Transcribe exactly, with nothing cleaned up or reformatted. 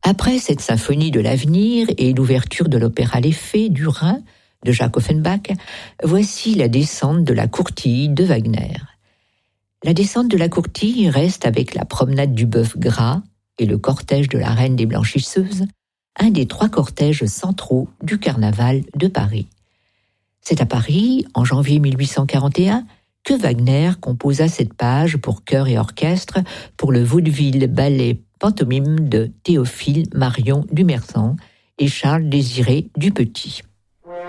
Après cette symphonie de l'avenir et l'ouverture de l'opéra Les Fées du Rhin de Jacques Offenbach, voici la descente de la courtille de Wagner. La descente de la courtille reste avec la promenade du bœuf gras et le cortège de la reine des blanchisseuses, un des trois cortèges centraux du carnaval de Paris. C'est à Paris, en janvier mille huit cent quarante et un, que Wagner composa cette page pour chœur et orchestre pour le vaudeville ballet pantomime de Théophile Marion Dumersan et Charles Désiré Dupetit.